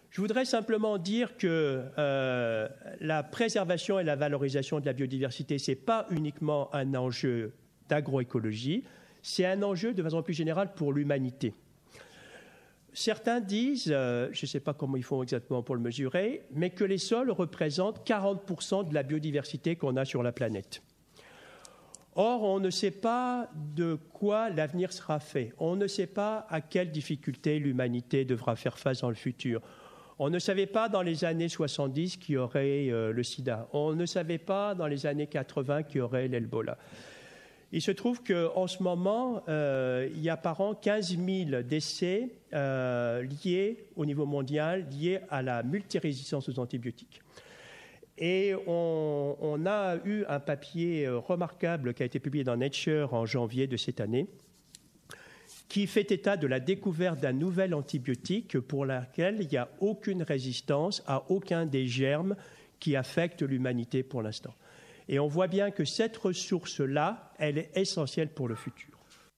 Je voudrais simplement dire que la préservation et la valorisation de la biodiversité, ce n'est pas uniquement un enjeu d'agroécologie, c'est un enjeu de façon plus générale pour l'humanité. Certains disent, je ne sais pas comment ils font exactement pour le mesurer, mais que les sols représentent 40% de la biodiversité qu'on a sur la planète. Or, on ne sait pas de quoi l'avenir sera fait. On ne sait pas à quelles difficultés l'humanité devra faire face dans le futur. On ne savait pas dans les années 70 qu'il y aurait le sida. On ne savait pas dans les années 80 qu'il y aurait l'Ebola. Il se trouve qu'en ce moment, il y a par an 15 000 décès liés au niveau mondial, liés à la multirésistance aux antibiotiques. Et on a eu un papier remarquable qui a été publié dans Nature en janvier de cette année, qui fait état de la découverte d'un nouvel antibiotique pour lequel il n'y a aucune résistance à aucun des germes qui affectent l'humanité pour l'instant. Et on voit bien que cette ressource-là, elle est essentielle pour le futur.